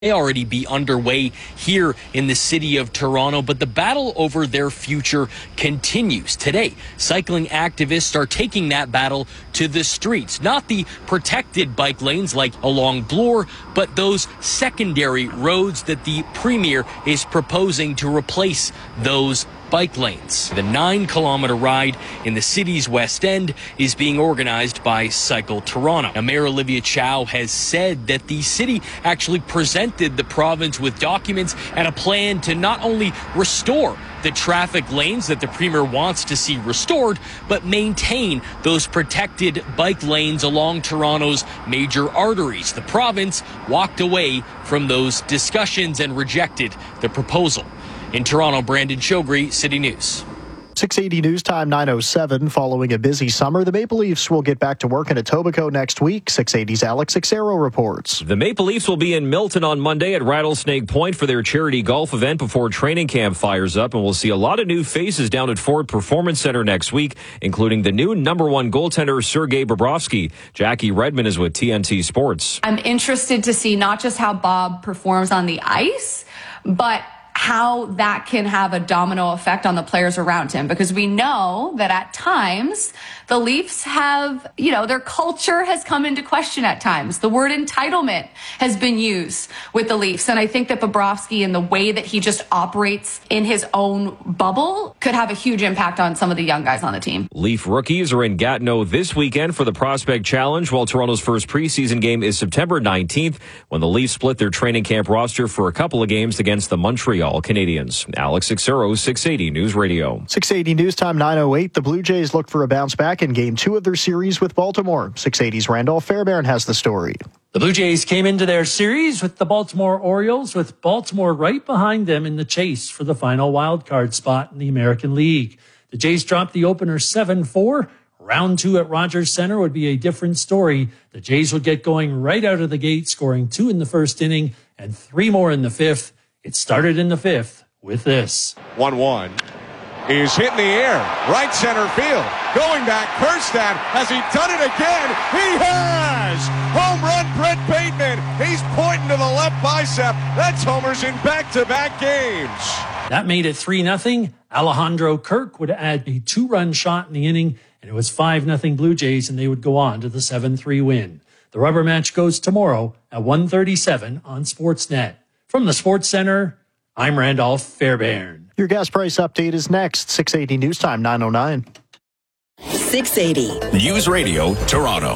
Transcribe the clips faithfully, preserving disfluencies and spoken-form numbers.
may already be underway here in the city of Toronto, but the battle over their future continues. Today, cycling activists are taking that battle to the streets, not the protected bike lanes like along Bloor, but those secondary roads that the Premier is proposing to replace those bike lanes. The nine kilometer ride in the city's West End is being organized by Cycle Toronto. Now, Mayor Olivia Chow has said that the city actually presented the province with documents and a plan to not only restore the traffic lanes that the Premier wants to see restored, but maintain those protected bike lanes along Toronto's major arteries. The province walked away from those discussions and rejected the proposal. In Toronto, Brandon Shogri, City News. six eighty News Time, nine oh seven. Following a busy summer, the Maple Leafs will get back to work in Etobicoke next week. six eighty's Alex Xero reports. The Maple Leafs will be in Milton on Monday at Rattlesnake Point for their charity golf event before training camp fires up, and we'll see a lot of new faces down at Ford Performance Center next week, including the new number one goaltender, Sergei Bobrovsky. Jackie Redmond is with T N T Sports. I'm interested to see not just how Bob performs on the ice, but how that can have a domino effect on the players around him, because we know that at times the Leafs have, you know, their culture has come into question at times. The word entitlement has been used with the Leafs. And I think that Bobrovsky and the way that he just operates in his own bubble could have a huge impact on some of the young guys on the team. Leaf rookies are in Gatineau this weekend for the Prospect Challenge, while Toronto's first preseason game is September nineteenth, when the Leafs split their training camp roster for a couple of games against the Montreal Canadiens. Alex Xero, six eighty News Radio. six eighty News Time, nine oh eight. The Blue Jays look for a bounce back in game two of their series with Baltimore. six eighty's Randolph Fairbairn has the story. The Blue Jays came into their series with the Baltimore Orioles, with Baltimore right behind them in the chase for the final wild card spot in the American League. The Jays dropped the opener seven four. Round two at Rogers Center would be a different story. The Jays would get going right out of the gate, scoring two in the first inning and three more in the fifth. It started in the fifth with this. one one. He's hit in the air. Right center field. Going back. Kerstad. Has he done it again? He has! Home run, Brett Bateman. He's pointing to the left bicep. That's homers in back-to-back games. That made it three nothing. Alejandro Kirk would add a two-run shot in the inning, and it was five nothing Blue Jays, and they would go on to the seven three win. The rubber match goes tomorrow at one thirty-seven on Sportsnet. From the Sports Center, I'm Randolph Fairbairn. Your gas price update is next. six eighty News Time, nine oh nine. six eighty News Radio, Toronto.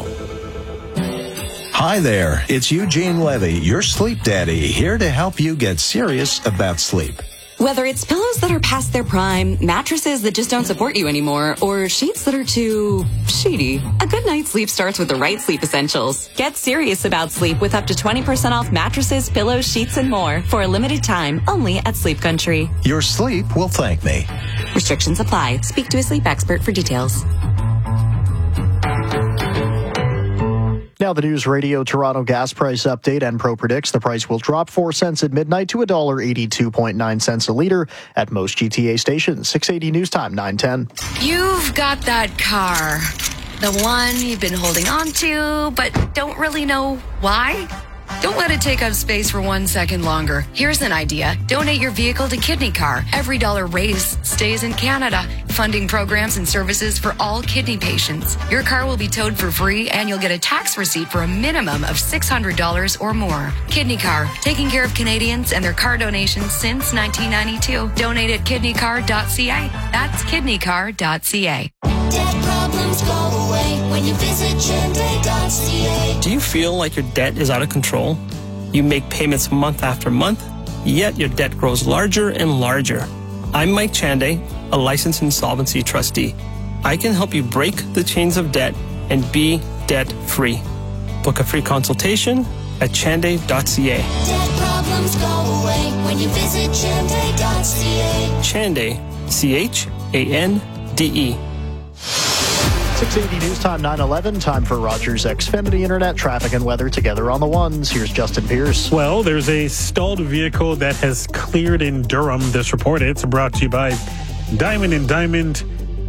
Hi there, it's Eugene Levy, your sleep daddy, here to help you get serious about sleep. Whether it's pillows that are past their prime, mattresses that just don't support you anymore, or sheets that are too sheety, a good night's sleep starts with the right sleep essentials. Get serious about sleep with up to twenty percent off mattresses, pillows, sheets, and more for a limited time only at Sleep Country. Your sleep will thank me. Restrictions apply. Speak to a sleep expert for details. Now the News Radio Toronto gas price update. Enpro predicts the price will drop four cents at midnight to one dollar eighty-two point nine cents a litre at most G T A stations. six eighty News Time, nine ten. You've got that car. The one you've been holding on to, but don't really know why? Don't let it take up space for one second longer. Here's an idea. Donate your vehicle to Kidney Car. Every dollar raised stays in Canada, funding programs and services for all kidney patients. Your car will be towed for free, and you'll get a tax receipt for a minimum of six hundred dollars or more. Kidney Car, taking care of Canadians and their car donations since nineteen ninety-two. Donate at kidney car dot c a. That's kidney car dot c a. Debt problems go away when you visit Chande dot c a. Do you feel like your debt is out of control? You make payments month after month, yet your debt grows larger and larger. I'm Mike Chande, a licensed insolvency trustee. I can help you break the chains of debt and be debt-free. Book a free consultation at chande dot c a. Debt problems go away when you visit Chande dot c a. Chande, C H A N D E. six eighty News Time, nine eleven. Time for Rogers Xfinity Internet traffic and weather together on the ones. Here's Justin Pierce. Well, there's a stalled vehicle that has cleared in Durham. This report, it's brought to you by Diamond and Diamond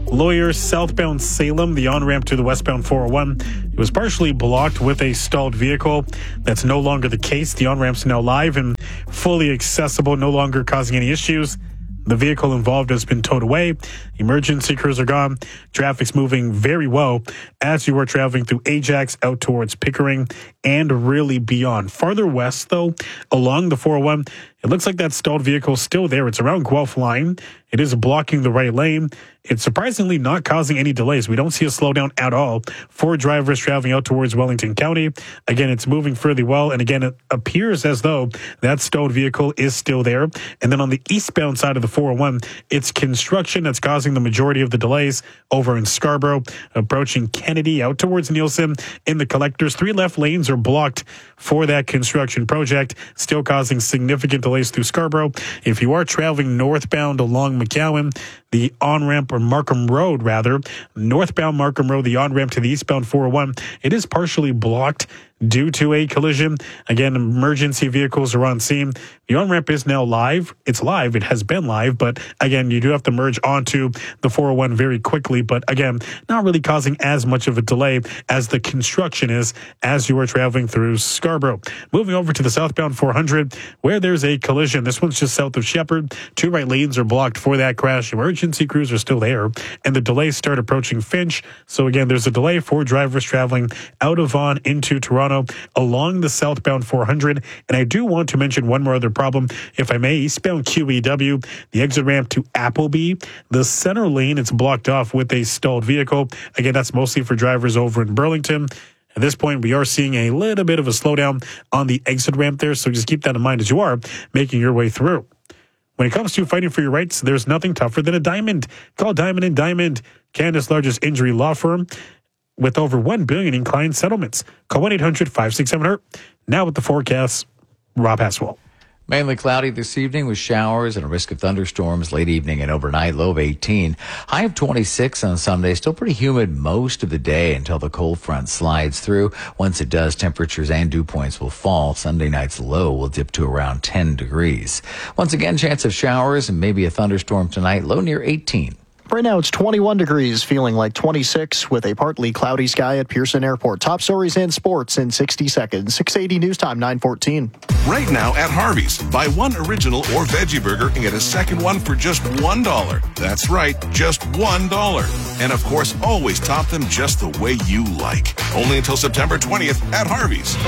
Lawyers southbound Salem, the on-ramp to the westbound four oh one. It was partially blocked with a stalled vehicle. That's no longer the case. The on-ramp's now live and fully accessible, no longer causing any issues. The vehicle involved has been towed away. Emergency crews are gone. Traffic's moving very well as you are traveling through Ajax out towards Pickering and really beyond. Farther west, though, along the four oh one, it looks like that stalled vehicle is still there. It's around Guelph Line. It is blocking the right lane. It's surprisingly not causing any delays. We don't see a slowdown at all for drivers traveling out towards Wellington County. Again, it's moving fairly well. And again, it appears as though that stalled vehicle is still there. And then on the eastbound side of the four oh one, it's construction that's causing the majority of the delays over in Scarborough, approaching Kennedy out towards Nielsen in the collectors. Three left lanes are blocked for that construction project, still causing significant delays through Scarborough. If you are traveling northbound along McCowan, the on-ramp or Markham Road, rather, northbound Markham Road, the on-ramp to the eastbound four oh one, it is partially blocked due to a collision. Again, emergency vehicles are on scene. The on-ramp is now live. It's live. It has been live, but again, you do have to merge onto the four oh one very quickly. But again, not really causing as much of a delay as the construction is as you are traveling through Scarborough. Moving over to the southbound four hundred, where there's a collision. This one's just south of Shepherd. Two right lanes are blocked for that crash. Emergency crews are still there, and the delays start approaching Finch. So again, there's a delay for drivers traveling out of Vaughan into Toronto along the southbound four hundred. And I do want to mention one more other problem, if I may. Eastbound Q E W, the exit ramp to Appleby, the center lane, it's blocked off with a stalled vehicle. Again, that's mostly for drivers over in Burlington. At this point, we are seeing a little bit of a slowdown on the exit ramp there, so just keep that in mind as you are making your way through. When it comes to fighting for your rights, there's nothing tougher than a diamond. Call Diamond and Diamond, Canada's largest injury law firm, with over one billion dollars in client settlements. Call one eight hundred five six seven hurt. Now with the forecast, Rob Haswell. Mainly cloudy this evening with showers and a risk of thunderstorms late evening and overnight, low of eighteen. High of twenty-six on Sunday. Still pretty humid most of the day until the cold front slides through. Once it does, temperatures and dew points will fall. Sunday night's low will dip to around ten degrees. Once again, chance of showers and maybe a thunderstorm tonight, low near eighteen. Right now it's twenty-one degrees, feeling like twenty-six with a partly cloudy sky at Pearson Airport. Top stories and sports in sixty seconds. six eighty News Time, nine fourteen. Right now at Harvey's, buy one original or veggie burger and get a second one for just one dollar. That's right, just one dollar. And of course, always top them just the way you like. Only until September twentieth at Harvey's.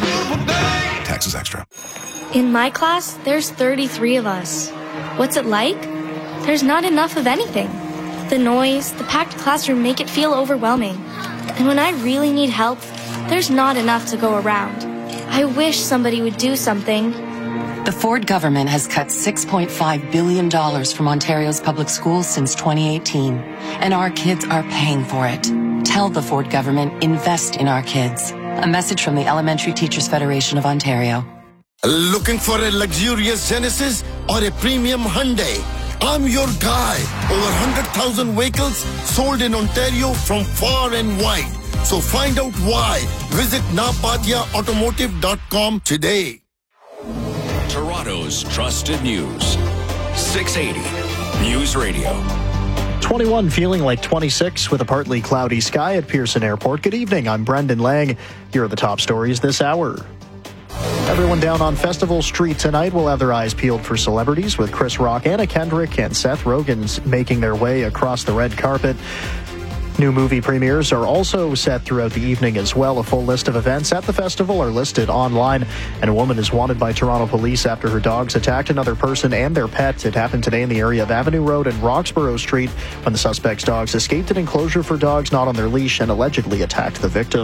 Taxes extra. In my class, there's thirty-three of us. What's it like? There's not enough of anything. The noise, the packed classroom make it feel overwhelming. And when I really need help, there's not enough to go around. I wish somebody would do something. The Ford government has cut six point five billion dollars from Ontario's public schools since twenty eighteen. And our kids are paying for it. Tell the Ford government, invest in our kids. A message from the Elementary Teachers Federation of Ontario. Looking for a luxurious Genesis or a premium Hyundai? I'm your guy. Over one hundred thousand vehicles sold in Ontario from far and wide. So find out why. Visit napadia automotive dot com today. Toronto's trusted news. six eighty News Radio. twenty-one, feeling like twenty-six with a partly cloudy sky at Pearson Airport. Good evening. I'm Brendan Lang. Here are the top stories this hour. Everyone down on Festival Street tonight will have their eyes peeled for celebrities, with Chris Rock, Anna Kendrick, and Seth Rogen making their way across the red carpet. New movie premieres are also set throughout the evening as well. A full list of events at the festival are listed online. And a woman is wanted by Toronto police after her dogs attacked another person and their pet. It happened today in the area of Avenue Road and Roxborough Street when the suspect's dogs escaped an enclosure for dogs not on their leash and allegedly attacked the victim.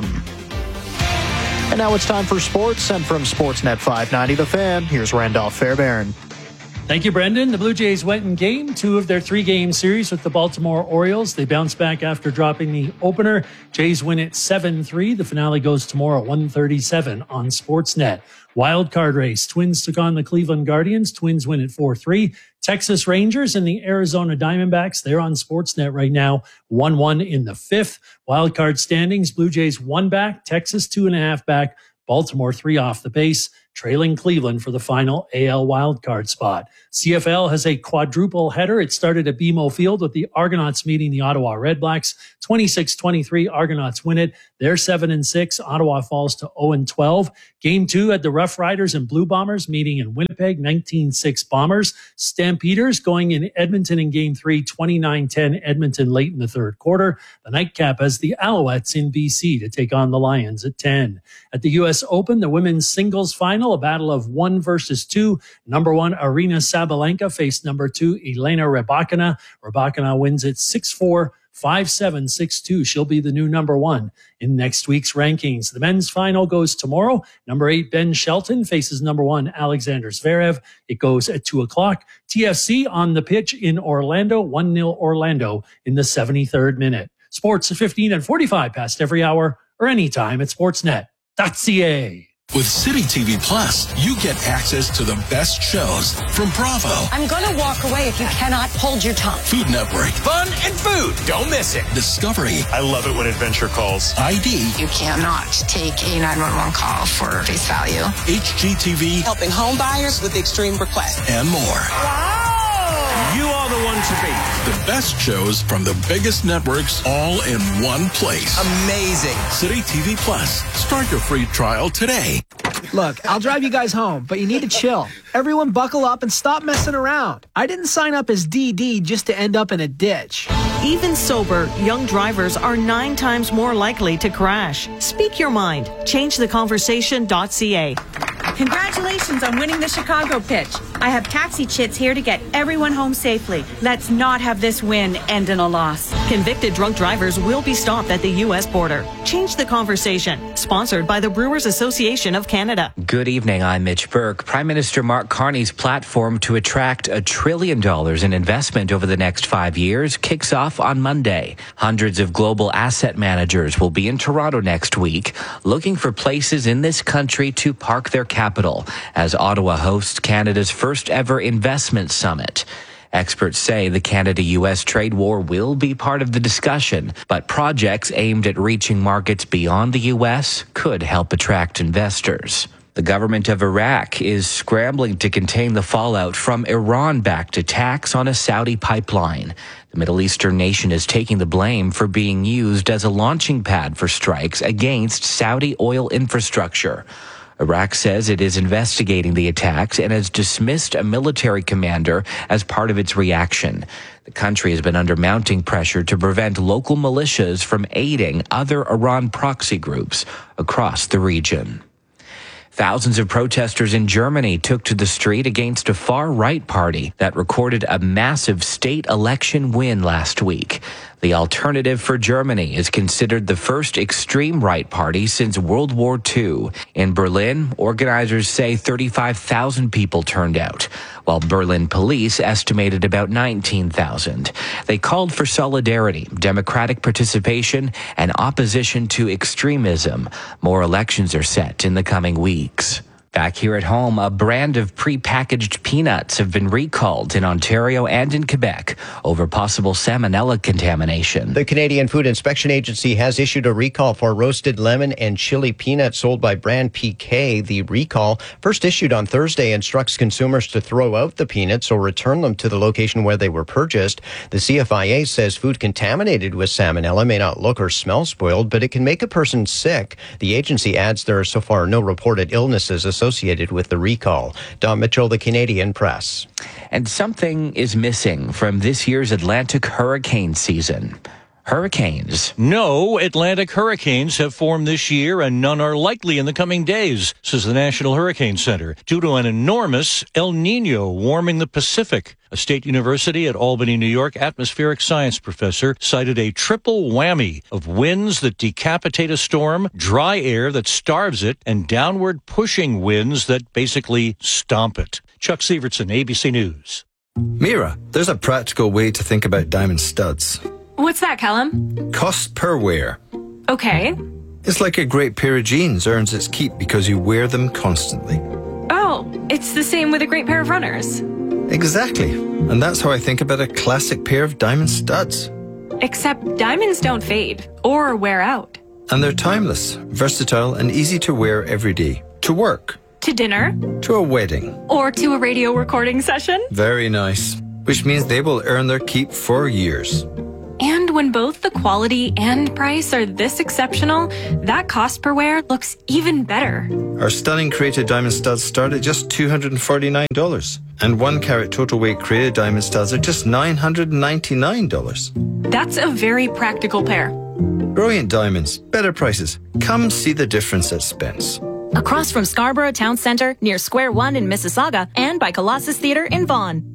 And now it's time for sports, and from Sportsnet five ninety The Fan, here's Randolph Fairbairn. Thank you, Brendan. The Blue Jays went in game two of their three-game series with the Baltimore Orioles. They bounced back after dropping the opener. Jays win it seven three. The finale goes tomorrow at one thirty-seven on Sportsnet. Wild card race. Twins took on the Cleveland Guardians. Twins win it four three. Texas Rangers and the Arizona Diamondbacks. They're on Sportsnet right now. one one in the fifth. Wild card standings. Blue Jays one back. Texas two and a half back. Baltimore three off the base. trailing Cleveland for the final A L wildcard spot. C F L has a quadruple header. It started at B M O Field with the Argonauts meeting the Ottawa Redblacks. twenty-six twenty-three, Argonauts win it. They're seven and six. Ottawa falls to oh and twelve. Game two at the Rough Riders and Blue Bombers meeting in Winnipeg, nineteen six Bombers. Stampeders going in Edmonton in game three, twenty-nine ten Edmonton late in the third quarter. The nightcap has the Alouettes in B C to take on the Lions at ten. At the U S Open, the women's singles final, a battle of one versus two. Number one, Aryna Sabalenka faced number two, Elena Rybakina. Rybakina wins it six four, five seven, six two. She'll be the new number one in next week's rankings. The men's final goes tomorrow. Number eight, Ben Shelton faces number one, Alexander Zverev. It goes at two o'clock. T F C on the pitch in Orlando, one nil Orlando in the seventy-third minute. Sports at fifteen and forty-five past every hour or anytime at sportsnet dot c a. With City T V Plus, you get access to the best shows from Bravo, I'm going to walk away if you cannot hold your tongue. Food Network, Fun and food. Don't miss it. Discovery. I love it when adventure calls. I D. You cannot take a nine one one call for face value. H G T V. Helping home buyers with extreme requests. And more. Wow. You are the one to beat. The best shows from the biggest networks all in one place. Amazing. City T V Plus. Start your free trial today. Look, I'll drive you guys home, but you need to chill. Everyone buckle up and stop messing around. I didn't sign up as D D just to end up in a ditch. Even sober, young drivers are nine times more likely to crash. Speak your mind. change the conversation dot c a. Congratulations on winning the Chicago pitch. I have taxi chits here to get everyone home safely. Let's not have this win end in a loss. Convicted drunk drivers will be stopped at the U S border. Change the conversation. Sponsored by the Brewers Association of Canada. Good evening, I'm Mitch Burke. Prime Minister Mark Carney's platform to attract a trillion dollars in investment over the next five years kicks off on Monday. Hundreds of global asset managers will be in Toronto next week, looking for places in this country to park their capital as Ottawa hosts Canada's first ever investment summit. Experts say the Canada-U S trade war will be part of the discussion, but projects aimed at reaching markets beyond the U S could help attract investors. The government of Iraq is scrambling to contain the fallout from Iran-backed attacks on a Saudi pipeline. The Middle Eastern nation is taking the blame for being used as a launching pad for strikes against Saudi oil infrastructure. Iraq says it is investigating the attacks and has dismissed a military commander as part of its reaction. The country has been under mounting pressure to prevent local militias from aiding other Iran proxy groups across the region. Thousands of protesters in Germany took to the street against a far-right party that recorded a massive state election win last week. The Alternative for Germany is considered the first extreme right party since World War Two. In Berlin, organizers say thirty-five thousand people turned out, while Berlin police estimated about nineteen thousand. They called for solidarity, democratic participation, and opposition to extremism. More elections are set in the coming weeks. Back here at home, a brand of prepackaged peanuts have been recalled in Ontario and in Quebec over possible salmonella contamination. The Canadian Food Inspection Agency has issued a recall for roasted lemon and chili peanuts sold by brand P K. The recall, first issued on Thursday, instructs consumers to throw out the peanuts or return them to the location where they were purchased. The C F I A says food contaminated with salmonella may not look or smell spoiled, but it can make a person sick. The agency adds there are so far no reported illnesses associated associated with the recall. Don Mitchell, the Canadian Press. And something is missing from this year's Atlantic hurricane season. Hurricanes. No Atlantic hurricanes have formed this year, and none are likely in the coming days, says the National Hurricane Center, due to an enormous El Nino warming the Pacific. A State University at Albany, New York atmospheric science professor cited a triple whammy of winds that decapitate a storm, dry air that starves it, and downward pushing winds that basically stomp it. Chuck Sievertson, A B C News. Mira, there's a practical way to think about diamond studs. What's that, Callum? Cost per wear. Okay. It's like a great pair of jeans earns its keep because you wear them constantly. Oh, it's the same with a great pair of runners. Exactly. And that's how I think about a classic pair of diamond studs. Except diamonds don't fade or wear out. And they're timeless, versatile, and easy to wear every day. To work. To dinner? To a wedding. Or to a radio recording session? Very nice. Which means they will earn their keep for years. And when both the quality and price are this exceptional, that cost per wear looks even better. Our stunning Creative Diamond studs start at just two hundred forty-nine dollars. And one carat total weight Creative Diamond studs are just nine hundred ninety-nine dollars. That's a very practical pair. Brilliant diamonds, better prices. Come see the difference at Spence. Across from Scarborough Town Centre, near Square One in Mississauga, and by Colossus Theatre in Vaughan.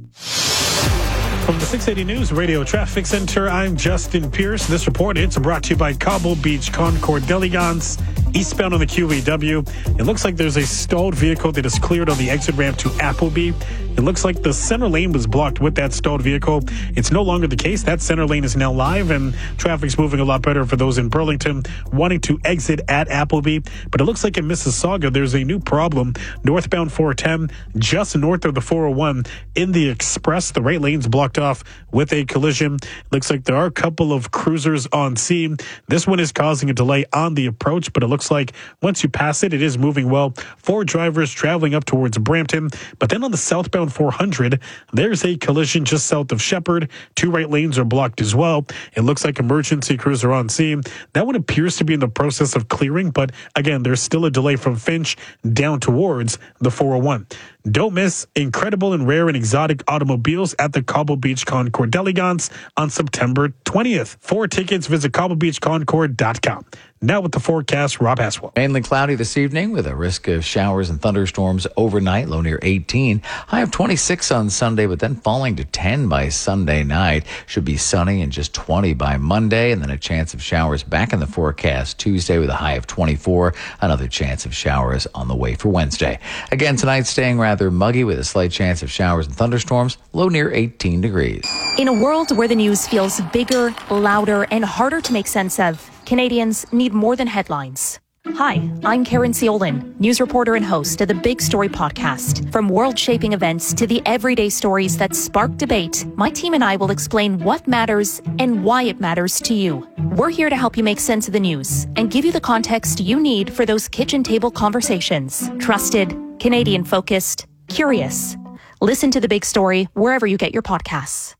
From the six eighty News Radio Traffic Center, I'm Justin Pierce. This report, it's brought to you by Cobble Beach Concord d'Elegance, eastbound on the Q E W. It looks like there's a stalled vehicle that is cleared on the exit ramp to Appleby. It looks like the center lane was blocked with that stalled vehicle. It's no longer the case. That center lane is now live, and traffic's moving a lot better for those in Burlington wanting to exit at Appleby. But it looks like in Mississauga, there's a new problem. Northbound four ten, just north of the four oh one, in the Express, the right lane's blocked off with a collision. Looks like there are a couple of cruisers on scene. This one is causing a delay on the approach, but it looks like once you pass it, it is moving well. Four drivers traveling up towards Brampton. But then on the southbound four hundred, there's a collision just south of Shepherd. Two right lanes are blocked as well. It looks like emergency crews are on scene. That one appears to be in the process of clearing, but again, there's still a delay from Finch down towards the four oh one. Don't miss incredible and rare and exotic automobiles at the Cobble Beach Concord d'Elegance on September twentieth. For tickets, visit cobble beach concord dot com. Now with the forecast, Rob Haswell. Mainly cloudy this evening with a risk of showers and thunderstorms overnight, low near eighteen. High of twenty-six on Sunday, but then falling to ten by Sunday night. Should be sunny and just twenty by Monday, and then a chance of showers back in the forecast Tuesday with a high of twenty-four. Another chance of showers on the way for Wednesday. Again, tonight staying rather muggy with a slight chance of showers and thunderstorms, low near eighteen degrees. In a world where the news feels bigger, louder, and harder to make sense of, Canadians need more than headlines. Hi, I'm Karen Ciolin, news reporter and host of the Big Story podcast. From world-shaping events to the everyday stories that spark debate, my team and I will explain what matters and why it matters to you. We're here to help you make sense of the news and give you the context you need for those kitchen table conversations. Trusted, Canadian-focused, curious. Listen to The Big Story wherever you get your podcasts.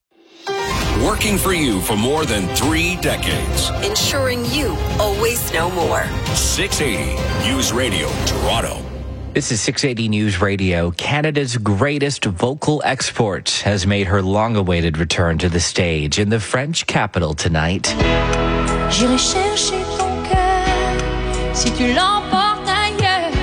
Working for you for more than three decades. Ensuring you always know more. six eighty News Radio, Toronto. This is six eighty News Radio. Canada's greatest vocal export has made her long-awaited return to the stage in the French capital tonight. J'irai chercher ton cœur si tu l'emportes ailleurs.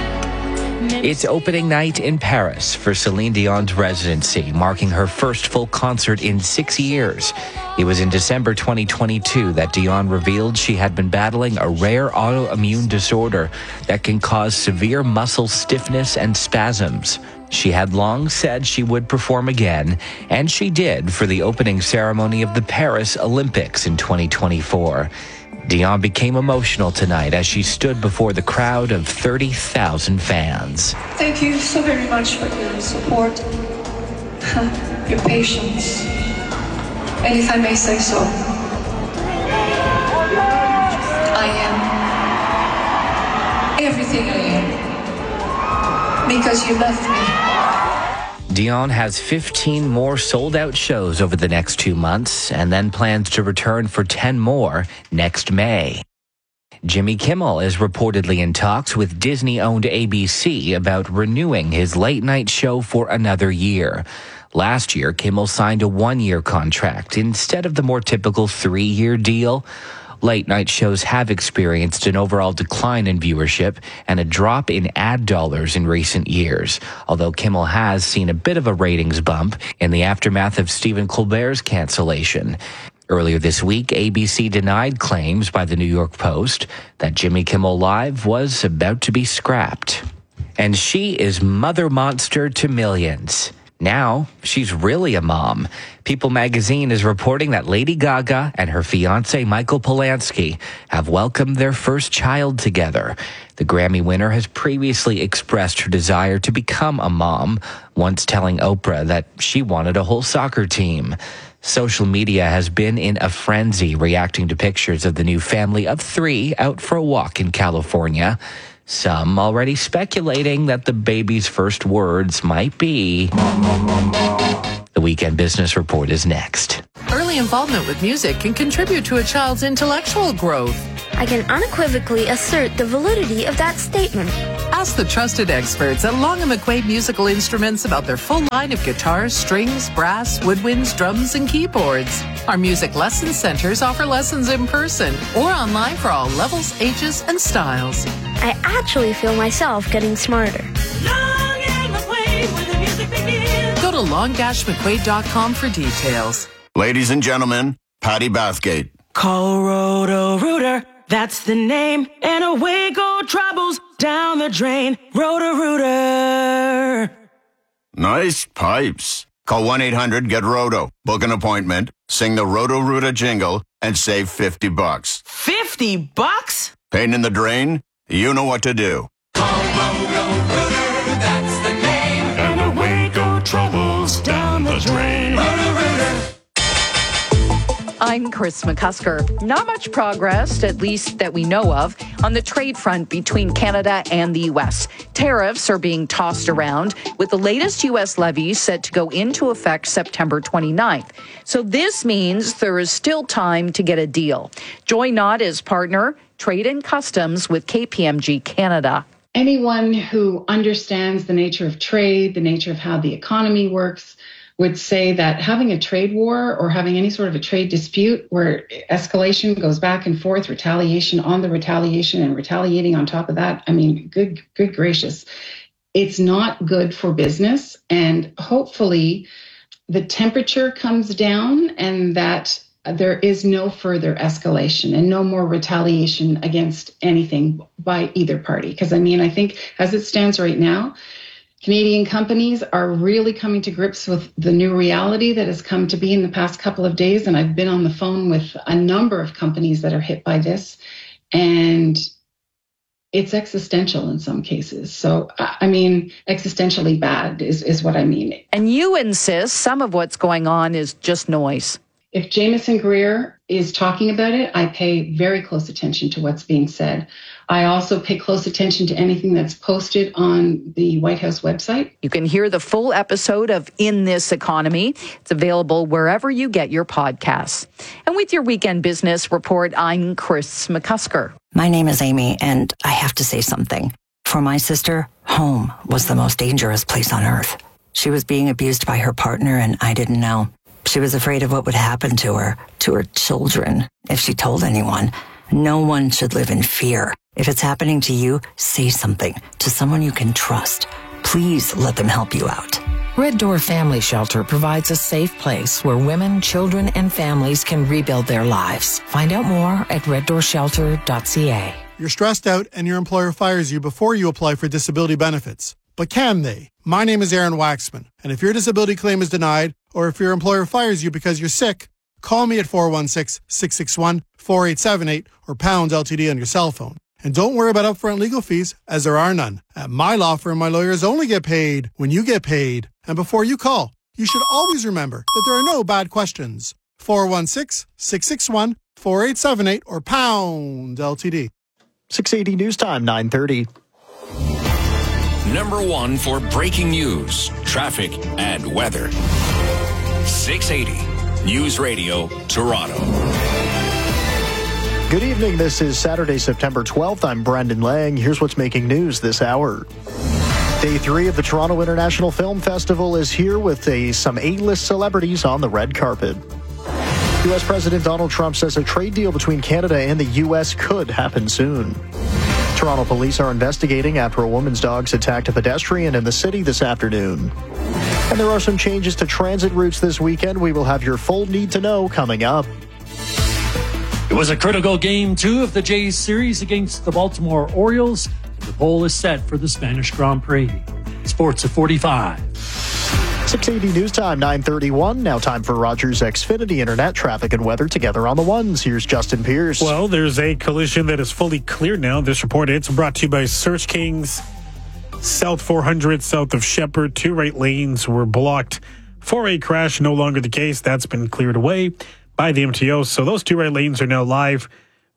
It's opening night in Paris for Celine Dion's residency, marking her first full concert in six years. It was in December twenty twenty-two that Dion revealed she had been battling a rare autoimmune disorder that can cause severe muscle stiffness and spasms. She had long said she would perform again, and she did for the opening ceremony of the Paris Olympics in twenty twenty-four. Dion became emotional tonight as she stood before the crowd of thirty thousand fans. Thank you so very much for your support, your patience, and if I may say so, I am everything I am because you left me. Dion has fifteen more sold-out shows over the next two months and then plans to return for ten more next May. Jimmy Kimmel is reportedly in talks with Disney-owned A B C about renewing his late-night show for another year. Last year, Kimmel signed a one-year contract instead of the more typical three-year deal. Late-night shows have experienced an overall decline in viewership and a drop in ad dollars in recent years, although Kimmel has seen a bit of a ratings bump in the aftermath of Stephen Colbert's cancellation. Earlier this week, A B C denied claims by the New York Post that Jimmy Kimmel Live was about to be scrapped. And she is mother monster to millions. Now, she's really a mom. People magazine is reporting that Lady Gaga and her fiancé Michael Polanski have welcomed their first child together. The Grammy winner has previously expressed her desire to become a mom, once telling Oprah that she wanted a whole soccer team. Social media has been in a frenzy reacting to pictures of the new family of three out for a walk in California. Some already speculating that the baby's first words might be... The Weekend Business Report is next. Early involvement with music can contribute to a child's intellectual growth. I can unequivocally assert the validity of that statement. Ask the trusted experts at Long and McQuaid Musical Instruments about their full line of guitars, strings, brass, woodwinds, drums, and keyboards. Our music lesson centers offer lessons in person or online for all levels, ages, and styles. I actually feel myself getting smarter. Long and McQuaid, when the music begins. Go to long dash mcquaid dot com for details. Ladies and gentlemen, Patty Bathgate. Call Roto-Rooter, that's the name, and away go troubles down the drain. Roto-Rooter. Nice pipes. Call one eight hundred get roto. Book an appointment, sing the Roto-Rooter jingle, and save fifty bucks. fifty bucks? Pain in the drain? You know what to do. Call Roto-Rooter, that's the name, and away go troubles down the drain. Roto-Rooter. I'm Chris McCusker. Not much progress, at least that we know of, on the trade front between Canada and the U S. Tariffs are being tossed around, with the latest U S levies set to go into effect September twenty-ninth. So this means there is still time to get a deal. Joy Knott is partner, Trade and Customs with K P M G Canada. Anyone who understands the nature of trade, the nature of how the economy works, would say that having a trade war or having any sort of a trade dispute where escalation goes back and forth, retaliation on the retaliation and retaliating on top of that, I mean, good, good gracious, it's not good for business. And hopefully the temperature comes down and that there is no further escalation and no more retaliation against anything by either party. Because I mean, I think as it stands right now, Canadian companies are really coming to grips with the new reality that has come to be in the past couple of days. And I've been on the phone with a number of companies that are hit by this. And it's existential in some cases. So, I mean, existentially bad is, is what I mean. And you insist some of what's going on is just noise. If Jameson Greer is talking about it, I pay very close attention to what's being said. I also pay close attention to anything that's posted on the White House website. You can hear the full episode of In This Economy. It's available wherever you get your podcasts. And with your Weekend Business Report, I'm Chris McCusker. My name is Amy, and I have to say something. For my sister, home was the most dangerous place on earth. She was being abused by her partner, and I didn't know. She was afraid of what would happen to her, to her children, if she told anyone. No one should live in fear. If it's happening to you, say something to someone you can trust. Please let them help you out. Red Door Family Shelter provides a safe place where women, children, and families can rebuild their lives. Find out more at red door shelter dot c a. You're stressed out and your employer fires you before you apply for disability benefits. But can they? My name is Aaron Waxman, and if your disability claim is denied, or if your employer fires you because you're sick, call me at four one six, six six one, four eight seven eight or pound L T D on your cell phone. And don't worry about upfront legal fees, as there are none. At my law firm, my lawyers only get paid when you get paid. And before you call, you should always remember that there are no bad questions. four one six, six six one, four eight seven eight or pound L T D. six eighty News Time, nine thirty. Number one for breaking news, traffic, and weather. six eighty News Radio, Toronto. Good evening. This is Saturday, September twelfth. I'm Brendan Lang. Here's what's making news this hour. Day three of the Toronto International Film Festival is here with a, some A-list celebrities on the red carpet. U S President Donald Trump says a trade deal between Canada and the U S could happen soon. Toronto police are investigating after a woman's dogs attacked a pedestrian in the city this afternoon. And there are some changes to transit routes this weekend. We will have your full need to know coming up. It was a critical game two of the Jays series against the Baltimore Orioles. And the pole is set for the Spanish Grand Prix. Sports at forty-five. six eighty News Time, nine thirty-one. Now time for Rogers Xfinity Internet traffic and weather together on the ones. Here's Justin Pierce. Well, there's a collision that is fully cleared now. This report, it's brought to you by Search Kings. South four hundred, south of Shepherd. Two right lanes were blocked for a crash. No longer the case. That's been cleared away by the M T O. So those two right lanes are now live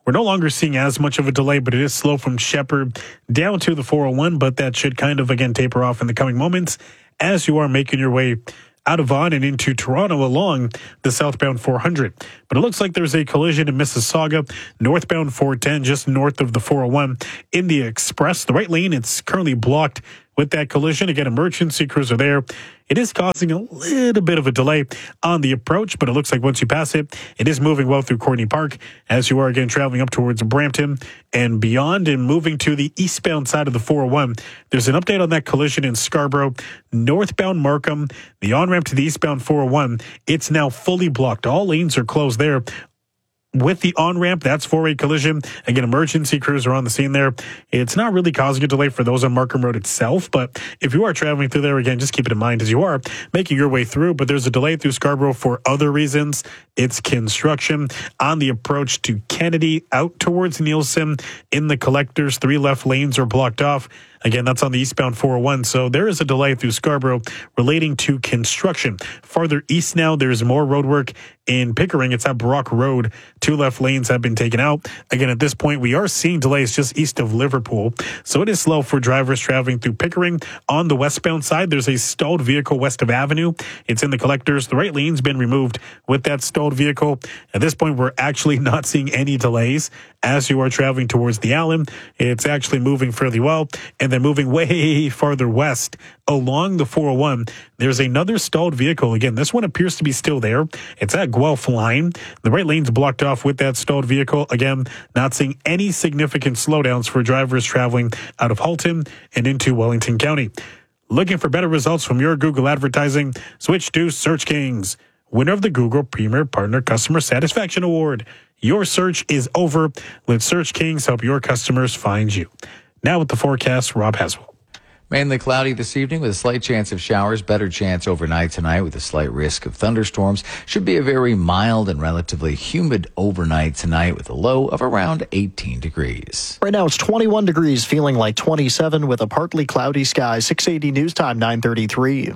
We're no longer seeing as much of a delay, but it is slow from Shepherd down to the four oh one, but that should kind of, again, taper off in the coming moments as you are making your way out of Vaughan and into Toronto along the southbound four hundred. But it looks like there's a collision in Mississauga, northbound four ten, just north of the four oh one in the express. The right lane, it's currently blocked with that collision. Again, emergency crews are there. It is causing a little bit of a delay on the approach, but it looks like once you pass it, it is moving well through Courtney Park as you are again traveling up towards Brampton and beyond and moving to the eastbound side of the four oh one. There's an update on that collision in Scarborough, northbound Markham, the on-ramp to the eastbound four oh one. It's now fully blocked. All lanes are closed there. With the on-ramp, that's for a collision. Again, emergency crews are on the scene there. It's not really causing a delay for those on Markham Road itself, but if you are traveling through there, again, just keep it in mind as you are making your way through. But there's a delay through Scarborough for other reasons. It's construction on the approach to Kennedy out towards Nielsen in the collectors. Three left lanes are blocked off. Again, that's on the eastbound four oh one. So there is a delay through Scarborough relating to construction. Farther east now, there's more road work in Pickering. It's at Brock Road. Two left lanes have been taken out. Again, at this point, we are seeing delays just east of Liverpool. So it is slow for drivers traveling through Pickering. On the westbound side, there's a stalled vehicle west of Avenue. It's in the collectors. The right lane's been removed with that stalled vehicle. At this point, we're actually not seeing any delays as you are traveling towards the Allen. It's actually moving fairly well. And then moving way farther west along the four oh one, there's another stalled vehicle. Again, this one appears to be still there. It's at Guelph Line. The right lane's blocked off with that stalled vehicle. Again, not seeing any significant slowdowns for drivers traveling out of Halton and into Wellington County. Looking for better results from your Google advertising? Switch to Search Kings, winner of the Google Premier Partner Customer Satisfaction Award. Your search is over. Let Search Kings help your customers find you. Now with the forecast, Rob Haswell. Mainly cloudy this evening with a slight chance of showers. Better chance overnight tonight with a slight risk of thunderstorms. Should be a very mild and relatively humid overnight tonight with a low of around eighteen degrees. Right now it's twenty-one degrees, feeling like twenty-seven with a partly cloudy sky. six eighty News Time, nine thirty-three.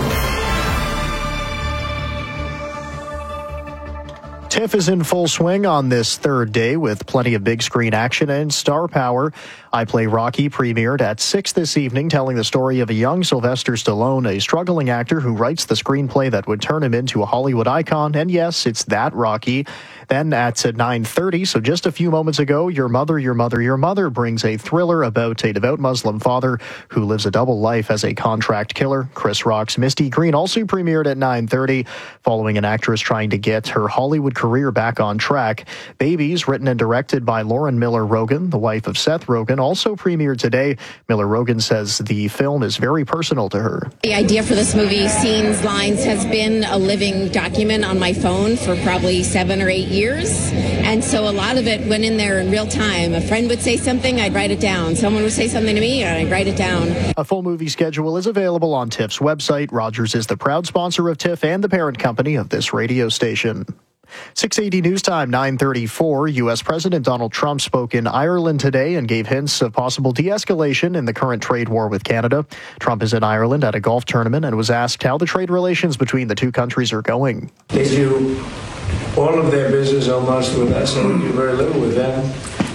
TIFF is in full swing on this third day with plenty of big screen action and star power. I Play Rocky premiered at six this evening, telling the story of a young Sylvester Stallone, a struggling actor who writes the screenplay that would turn him into a Hollywood icon. And yes, it's that Rocky. Then at nine thirty, so just a few moments ago, Your Mother, Your Mother, Your Mother brings a thriller about a devout Muslim father who lives a double life as a contract killer. Chris Rock's Misty Green also premiered at nine thirty, following an actress trying to get her Hollywood career back on track. Babies, written and directed by Lauren Miller Rogen, the wife of Seth Rogen, also premiered today. Miller Rogen says the film is very personal to her. The idea for this movie, Scenes, Lines, has been a living document on my phone for probably seven or eight years. And so a lot of it went in there in real time. A friend would say something, I'd write it down. Someone would say something to me, and I'd write it down. A full movie schedule is available on TIFF's website. Rogers is the proud sponsor of TIFF and the parent company of this radio station. six eighty News Time, nine thirty-four. U S. President Donald Trump spoke in Ireland today and gave hints of possible de-escalation in the current trade war with Canada. Trump is in Ireland at a golf tournament and was asked how the trade relations between the two countries are going. They do all of their business almost with us, and we do very little with them.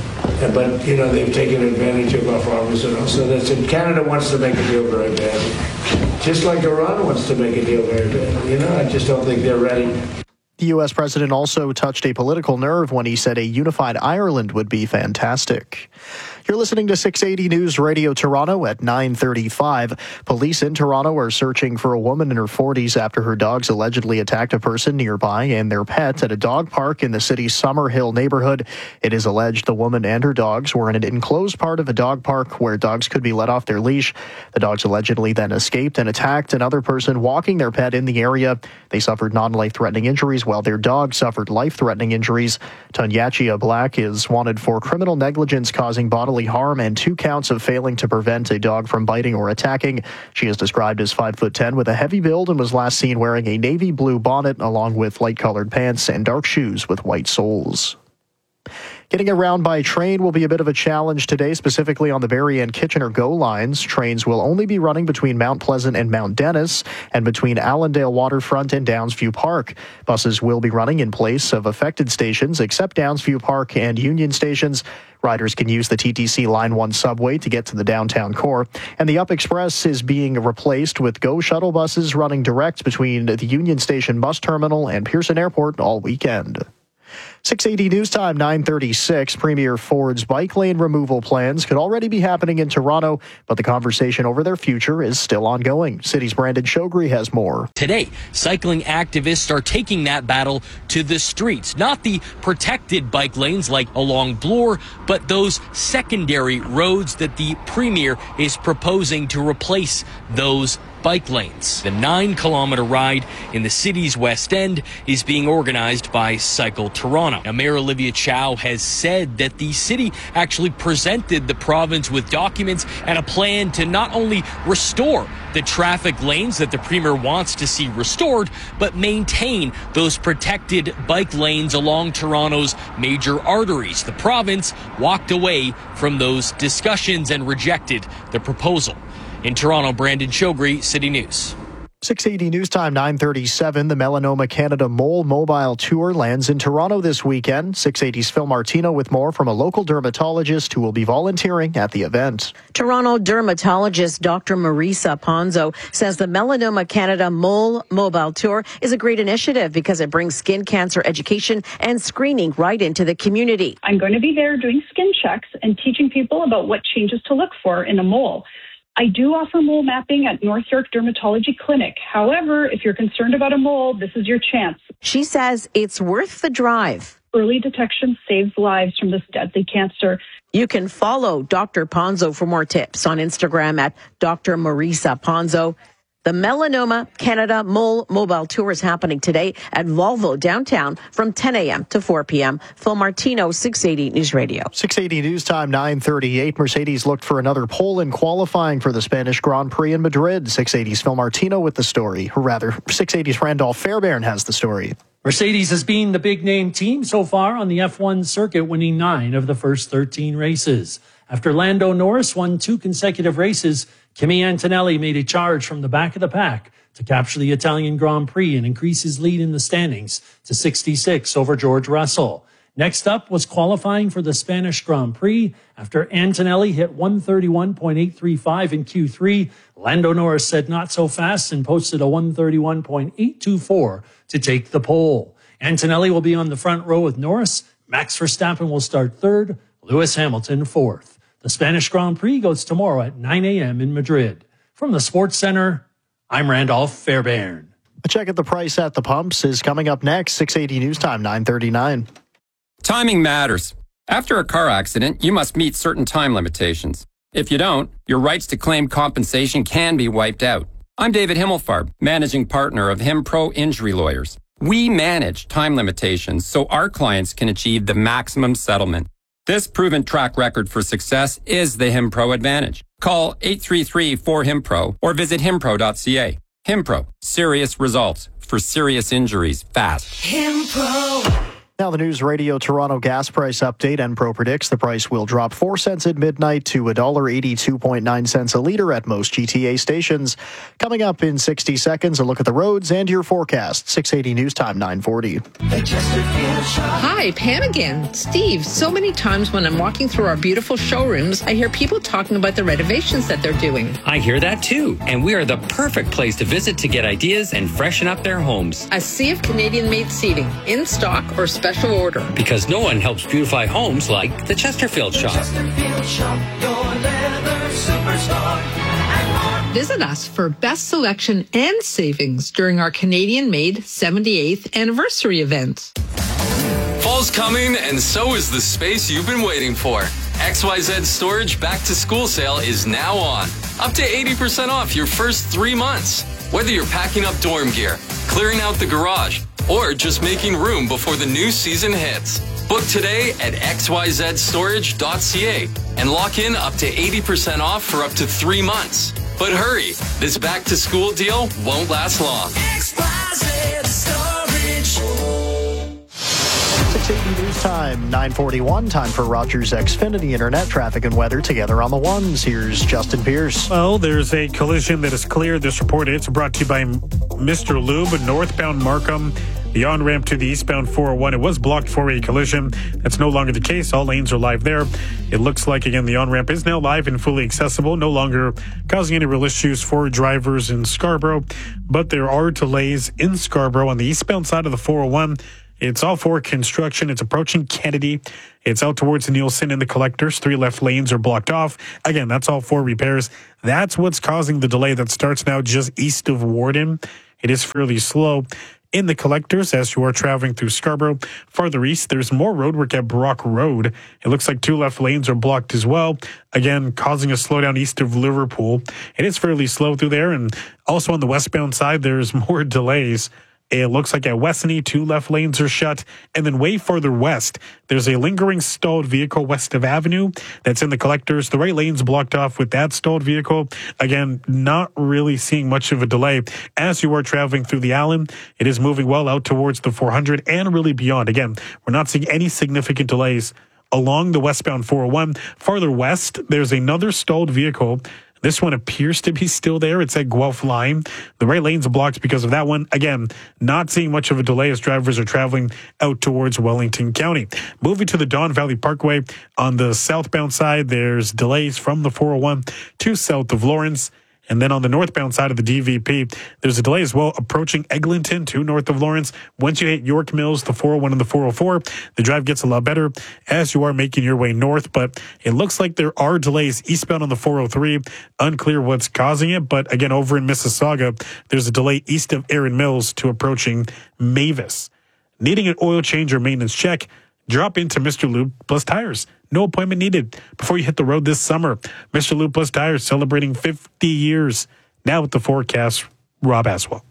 But, you know, they've taken advantage of our farmers, and also that's it. Canada wants to make a deal very badly. Just like Iran wants to make a deal very badly. You know, I just don't think they're ready. The U S president also touched a political nerve when he said a unified Ireland would be fantastic. You're listening to six eighty News Radio Toronto at nine thirty-five. Police in Toronto are searching for a woman in her forties after her dogs allegedly attacked a person nearby and their pet at a dog park in the city's Summerhill neighborhood. It is alleged the woman and her dogs were in an enclosed part of a dog park where dogs could be let off their leash. The dogs allegedly then escaped and attacked another person walking their pet in the area. They suffered non-life-threatening injuries while their dog suffered life-threatening injuries. Tanyachia Black is wanted for criminal negligence causing bodily harm and two counts of failing to prevent a dog from biting or attacking. She is described as five foot ten with a heavy build and was last seen wearing a navy blue bonnet along with light-colored pants and dark shoes with white soles. Getting around by train will be a bit of a challenge today, specifically on the Barrie and Kitchener GO lines. Trains will only be running between Mount Pleasant and Mount Dennis and between Allendale Waterfront and Downsview Park. Buses will be running in place of affected stations except Downsview Park and Union stations. Riders can use the T T C Line one subway to get to the downtown core. And the Up Express is being replaced with GO shuttle buses running direct between the Union Station bus terminal and Pearson Airport all weekend. six eighty News Time, nine thirty-six. Premier Ford's bike lane removal plans could already be happening in Toronto, but the conversation over their future is still ongoing. City's Brandon Shogri has more. Today, cycling activists are taking that battle to the streets. Not the protected bike lanes like along Bloor, but those secondary roads that the Premier is proposing to replace those bike lanes. The nine kilometer ride in the city's West End is being organized by Cycle Toronto. Now, Mayor Olivia Chow has said that the city actually presented the province with documents and a plan to not only restore the traffic lanes that the Premier wants to see restored, but maintain those protected bike lanes along Toronto's major arteries. The province walked away from those discussions and rejected the proposal. In Toronto, Brandon Shogri, City News. six eighty News Time, nine thirty-seven. The Melanoma Canada Mole Mobile Tour lands in Toronto this weekend. six eighty's Phil Martino with more from a local dermatologist who will be volunteering at the event. Toronto dermatologist Doctor Marisa Ponzo says the Melanoma Canada Mole Mobile Tour is a great initiative because it brings skin cancer education and screening right into the community. I'm going to be there doing skin checks and teaching people about what changes to look for in a mole. I do offer mole mapping at North York Dermatology Clinic. However, if you're concerned about a mole, this is your chance. She says it's worth the drive. Early detection saves lives from this deadly cancer. You can follow Doctor Ponzo for more tips on Instagram at Doctor Marisa Ponzo. The Melanoma Canada Mole Mobile Tour is happening today at Volvo downtown from ten a.m. to four p.m. Phil Martino, six eighty News Radio. six eighty News Time, nine thirty-eight. Mercedes looked for another pole in qualifying for the Spanish Grand Prix in Madrid. six eighty's Phil Martino with the story. Or rather, six eighty's Randolph Fairbairn has the story. Mercedes has been the big-name team so far on the F one circuit, winning nine of the first thirteen races. After Lando Norris won two consecutive races, Kimi Antonelli made a charge from the back of the pack to capture the Italian Grand Prix and increase his lead in the standings to sixty-six over George Russell. Next up was qualifying for the Spanish Grand Prix. After Antonelli hit one thirty-one point eight three five in Q three, Lando Norris said not so fast and posted a one thirty-one point eight two four to take the pole. Antonelli will be on the front row with Norris. Max Verstappen will start third, Lewis Hamilton fourth. The Spanish Grand Prix goes tomorrow at nine a.m. in Madrid. From the Sports Center, I'm Randolph Fairbairn. A check at the price at the pumps is coming up next. six eighty News Time, nine thirty-nine. Timing matters. After a car accident, you must meet certain time limitations. If you don't, your rights to claim compensation can be wiped out. I'm David Himmelfarb, managing partner of HimPro Injury Lawyers. We manage time limitations so our clients can achieve the maximum settlement. This proven track record for success is the HimPro advantage. Call eight three three, four, HIMPRO or visit himpro dot c a. HimPro, serious results for serious injuries fast. HimPro. Now the News Radio Toronto gas price update. Enpro predicts the price will drop four cents at midnight to one dollar eighty-two point nine cents a litre at most G T A stations. Coming up in sixty seconds, a look at the roads and your forecast. six eighty News Time, nine forty. Hi, Pam again. Steve, so many times when I'm walking through our beautiful showrooms, I hear people talking about the renovations that they're doing. I hear that too, and we are the perfect place to visit to get ideas and freshen up their homes. A sea of Canadian-made seating, in stock or special order. Because no one helps beautify homes like the Chesterfield Shop. Chesterfield Shop, your leather superstar. Visit us for best selection and savings during our Canadian-made seventy-eighth anniversary event. Fall's coming, and so is the space you've been waiting for. X Y Z Storage Back to School Sale is now on. Up to eighty percent off your first three months. Whether you're packing up dorm gear, clearing out the garage, or just making room before the new season hits. Book today at x y z storage dot c a and lock in up to eighty percent off for up to three months. But hurry, this back to school deal won't last long. X Y Z Storage. six eighty News Time, nine forty-one. Time for Rogers Xfinity Internet traffic and weather together on the ones. Here's Justin Pierce. Well, there's a collision that is clear. This report is brought to you by Mister Lube, northbound Markham. The on-ramp to the eastbound four oh one, it was blocked for a collision. That's no longer the case. All lanes are live there. It looks like, again, the on-ramp is now live and fully accessible, no longer causing any real issues for drivers in Scarborough. But there are delays in Scarborough on the eastbound side of the four oh one. It's all for construction. It's approaching Kennedy. It's out towards Nielsen and the collectors. Three left lanes are blocked off. Again, that's all for repairs. That's what's causing the delay that starts now just east of Warden. It is fairly slow in the collectors as you are traveling through Scarborough. Farther east, there's more road work at Brock Road. It looks like two left lanes are blocked as well, again, causing a slowdown east of Liverpool. It is fairly slow through there, and also on the westbound side, there's more delays. It looks like at Westney, two left lanes are shut. And then way further west, there's a lingering stalled vehicle west of Avenue that's in the collectors. The right lane's blocked off with that stalled vehicle. Again, not really seeing much of a delay as you are traveling through the Allen. It is moving well out towards the four hundred and really beyond. Again, we're not seeing any significant delays along the westbound four oh one. Farther west, there's another stalled vehicle. This one appears to be still there. It's at Guelph Line. The right lane's blocked because of that one. Again, not seeing much of a delay as drivers are traveling out towards Wellington County. Moving to the Don Valley Parkway on the southbound side, there's delays from the four oh one to south of Lawrence. And then on the northbound side of the D V P, there's a delay as well approaching Eglinton to north of Lawrence. Once you hit York Mills, the four oh one and the four oh four, the drive gets a lot better as you are making your way north. But it looks like there are delays eastbound on the four oh three. Unclear what's causing it. But again, over in Mississauga, there's a delay east of Erin Mills to approaching Mavis. Needing an oil change or maintenance check? Drop into Mister Lube Plus Tires. No appointment needed before you hit the road this summer. Mister Lube Plus Tires celebrating fifty years. Now with the forecast, Rob Aswell.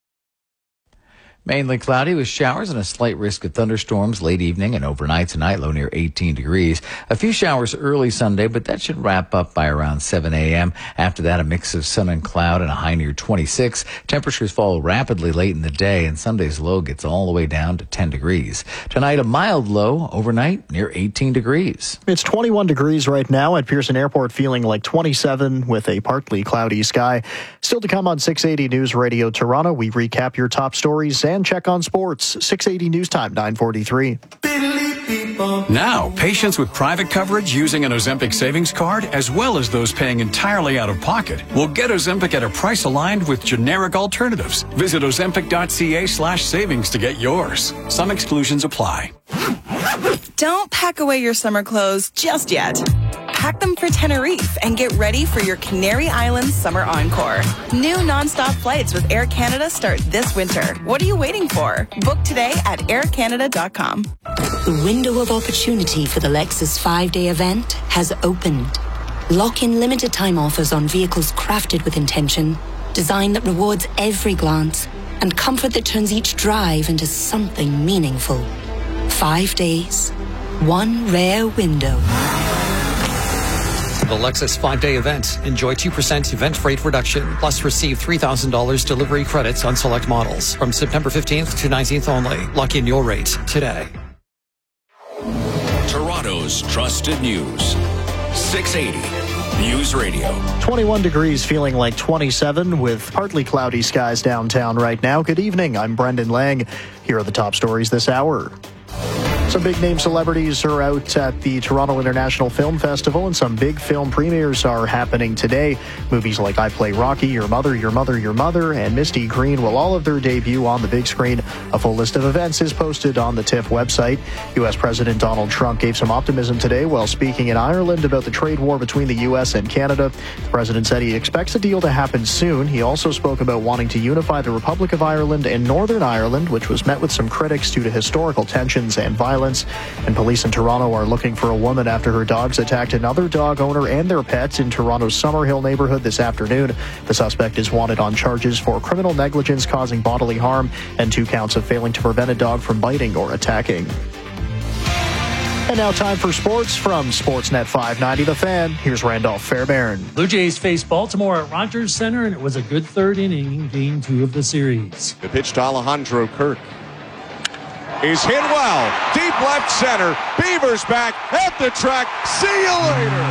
Mainly cloudy with showers and a slight risk of thunderstorms late evening and overnight tonight, low near eighteen degrees. A few showers early Sunday, but that should wrap up by around seven a.m. After that, a mix of sun and cloud and a high near twenty-six. Temperatures fall rapidly late in the day, and Sunday's low gets all the way down to ten degrees. Tonight, a mild low overnight near eighteen degrees. It's twenty-one degrees right now at Pearson Airport, feeling like twenty-seven with a partly cloudy sky. Still to come on six eighty News Radio Toronto, we recap your top stories and check on sports. six eighty News Time, nine forty-three. Now, patients with private coverage using an Ozempic savings card, as well as those paying entirely out of pocket, will get Ozempic at a price aligned with generic alternatives. Visit ozempic.ca slash savings to get yours. Some exclusions apply. Don't pack away your summer clothes just yet. Pack them for Tenerife and get ready for your Canary Islands Summer Encore. New nonstop flights with Air Canada start this winter. What are you waiting for? Book today at air canada dot com. The window of opportunity for the Lexus five-day event has opened. Lock in limited time offers on vehicles crafted with intention, design that rewards every glance, and comfort that turns each drive into something meaningful. Five days, one rare window. The Lexus five-day event. Enjoy two percent event freight reduction, plus receive three thousand dollars delivery credits on select models. From September fifteenth to nineteenth only. Lock in your rate today. Toronto's trusted news. six eighty News Radio. twenty-one degrees, feeling like twenty-seven with partly cloudy skies downtown right now. Good evening. I'm Brendan Lang. Here are the top stories this hour. Some big-name celebrities are out at the Toronto International Film Festival, and some big film premieres are happening today. Movies like I Play Rocky, Your Mother, Your Mother, Your Mother, and Misty Green will all have their debut on the big screen. A full list of events is posted on the T I F F website. U S President Donald Trump gave some optimism today while speaking in Ireland about the trade war between the U S and Canada. The president said he expects a deal to happen soon. He also spoke about wanting to unify the Republic of Ireland and Northern Ireland, which was met with some critics due to historical tensions and violence. And police in Toronto are looking for a woman after her dogs attacked another dog owner and their pets in Toronto's Summerhill neighborhood this afternoon. The suspect is wanted on charges for criminal negligence causing bodily harm and two counts of failing to prevent a dog from biting or attacking. And now time for sports from Sportsnet five ninety The Fan. Here's Randolph Fairbairn. Blue Jays faced Baltimore at Rogers Center, and it was a good third inning in game two of the series. The pitch to Alejandro Kirk. is hit well. Deep left center. Beavers back at the track. See you later.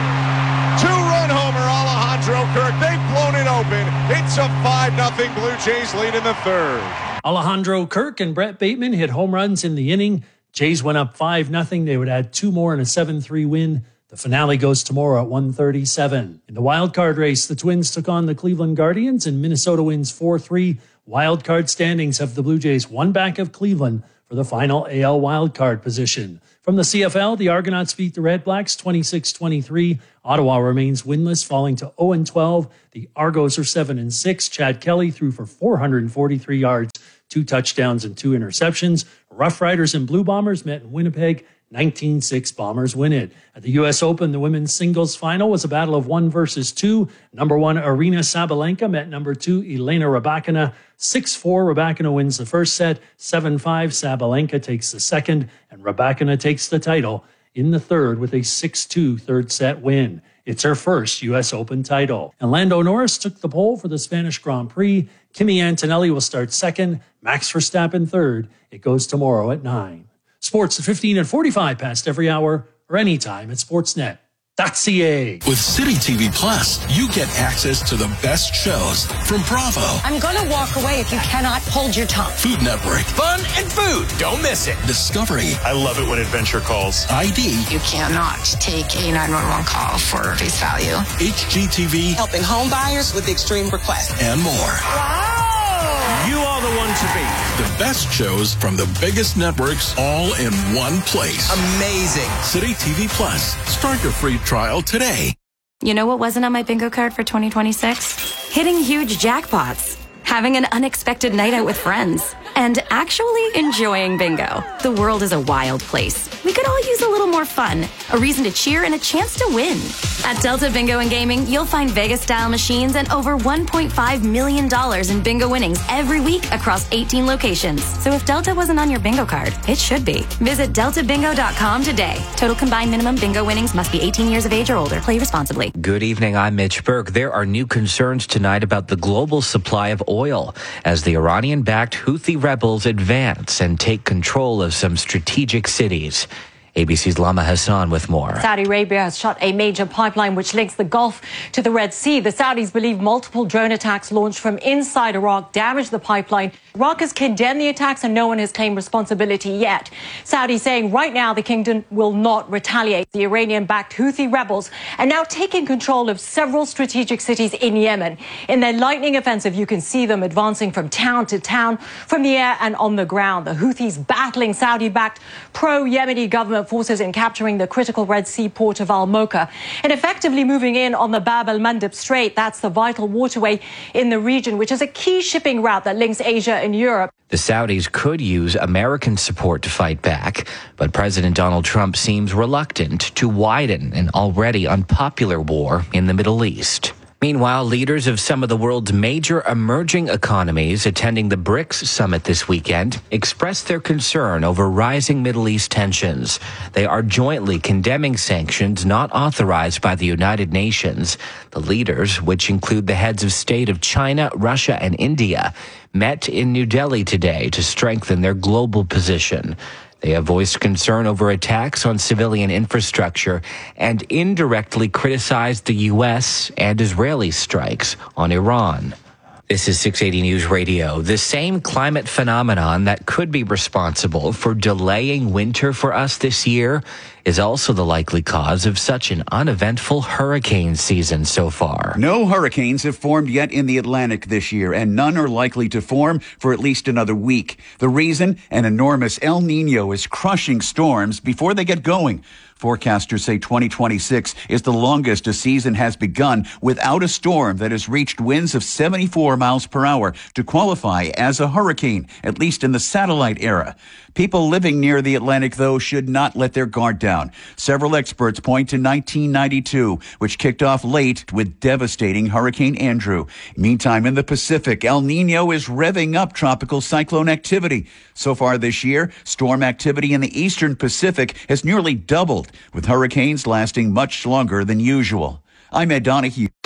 Two-run homer, Alejandro Kirk. They've blown it open. It's a five nothing Blue Jays lead in the third. Alejandro Kirk and Brett Bateman hit home runs in the inning. Jays went up five nothing. They would add two more in a seven three win. The finale goes tomorrow at one thirty-seven. In the wild card race, the Twins took on the Cleveland Guardians and Minnesota wins four three. Wild card standings have the Blue Jays one back of Cleveland for the final A L wild card position. From the C F L, the Argonauts beat the Red Blacks twenty-six twenty-three. Ottawa remains winless, falling to oh and twelve. The Argos are seven and six. Chad Kelly threw for four hundred forty-three yards, two touchdowns and two interceptions. Rough Riders and Blue Bombers met in Winnipeg. nineteen six Bombers win it. At the U S Open, the women's singles final was a battle of one versus two. Number one, Arina Sabalenka met number two, Elena Rybakina. six four, Rybakina wins the first set. seven five, Sabalenka takes the second. And Rybakina takes the title in the third with a six two third set win. It's her first U S Open title. And Lando Norris took the pole for the Spanish Grand Prix. Kimi Antonelli will start second. Max Verstappen third. It goes tomorrow at nine. Sports at fifteen and forty-five past every hour or anytime at sportsnet dot c a. With City T V Plus, you get access to the best shows from Bravo. I'm going to walk away if you cannot hold your tongue. Food Network. Fun and food. Don't miss it. Discovery. I love it when adventure calls. I D. You cannot take a nine one one call for face value. H G T V. Helping home buyers with extreme requests. And more. Wow. You are the one to beat. The best shows from the biggest networks all in one place. Amazing. City T V Plus. Start your free trial today. You know what wasn't on my bingo card for twenty twenty-six? Hitting huge jackpots, having an unexpected night out with friends, and actually enjoying bingo. The world is a wild place. We could all use a little more fun, a reason to cheer, and a chance to win. At Delta Bingo and Gaming, you'll find Vegas-style machines and over one point five million dollars in bingo winnings every week across eighteen locations. So if Delta wasn't on your bingo card, it should be. Visit delta bingo dot com today. Total combined minimum bingo winnings must be eighteen years of age or older. Play responsibly. Good evening, I'm Mitch Burke. There are new concerns tonight about the global supply of oil as the Iranian-backed Houthi rebels advance and take control of some strategic cities. A B C's Lama Hassan with more. Saudi Arabia has shut a major pipeline which links the Gulf to the Red Sea. The Saudis believe multiple drone attacks launched from inside Iraq damaged the pipeline. Iraq has condemned the attacks and no one has claimed responsibility yet. Saudi saying right now the kingdom will not retaliate. The Iranian-backed Houthi rebels are now taking control of several strategic cities in Yemen. In their lightning offensive, you can see them advancing from town to town, from the air and on the ground. The Houthis battling Saudi-backed pro-Yemeni government forces in capturing the critical Red Sea port of Al-Mocha and effectively moving in on the Bab el-Mandeb Strait. That's the vital waterway in the region, which is a key shipping route that links Asia and Europe. The Saudis could use American support to fight back, but President Donald Trump seems reluctant to widen an already unpopular war in the Middle East. Meanwhile, leaders of some of the world's major emerging economies attending the BRICS summit this weekend expressed their concern over rising Middle East tensions. They are jointly condemning sanctions not authorized by the United Nations. The leaders, which include the heads of state of China, Russia, and India, met in New Delhi today to strengthen their global position. They have voiced concern over attacks on civilian infrastructure and indirectly criticized the U S and Israeli strikes on Iran. This is six eighty News Radio. The same climate phenomenon that could be responsible for delaying winter for us this year is also the likely cause of such an uneventful hurricane season so far. No hurricanes have formed yet in the Atlantic this year, and none are likely to form for at least another week. The reason? An enormous El Nino is crushing storms before they get going. Forecasters say twenty twenty-six is the longest a season has begun without a storm that has reached winds of seventy-four miles per hour to qualify as a hurricane, at least in the satellite era. People living near the Atlantic, though, should not let their guard down. Several experts point to nineteen ninety-two, which kicked off late with devastating Hurricane Andrew. Meantime, in the Pacific, El Nino is revving up tropical cyclone activity. So far this year, storm activity in the eastern Pacific has nearly doubled, with hurricanes lasting much longer than usual. I'm Ed Donahue. The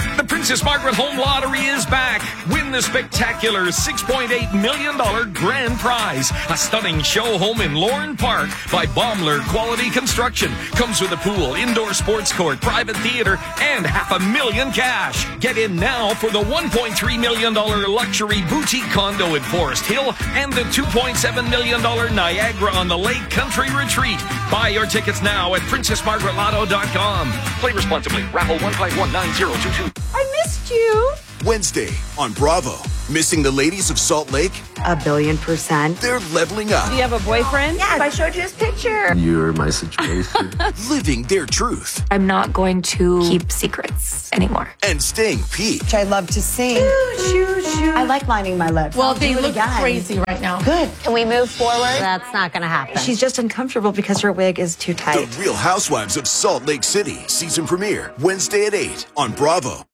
Princess Margaret Home Lottery is back. Win the spectacular six point eight million dollars grand prize. A stunning show home in Lorne Park by Baumler Quality Construction. Comes with a pool, indoor sports court, private theater, and half a million cash. Get in now for the one point three million dollars luxury boutique condo in Forest Hill and the two point seven million dollars Niagara on the Lake Country Retreat. Buy your tickets now at princess margaret lotto dot com. Play responsibly. Raffle one five one nine zero two two. I missed you. Wednesday on Bravo. Missing the ladies of Salt Lake? A billion percent. They're leveling up. Do you have a boyfriend? Yes, I showed you his picture. You're my situation. Living their truth. I'm not going to keep secrets anymore. And staying peaked. I love to sing. Shoo, shoo, shoo. I like lining my lips. Well, I'll they do it look again. crazy right now. Good. Can we move forward? That's not going to happen. She's just uncomfortable because her wig is too tight. The Real Housewives of Salt Lake City. Season premiere Wednesday at eight on Bravo.